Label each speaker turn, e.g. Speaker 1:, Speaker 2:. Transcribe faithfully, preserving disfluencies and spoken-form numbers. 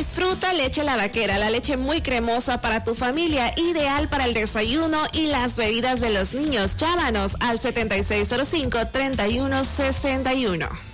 Speaker 1: Disfruta leche La Vaquera, la leche muy cremosa para tu familia, ideal para el desayuno y las bebidas de los niños. Llámanos al setenta y seis cero cinco, treinta y uno sesenta y uno.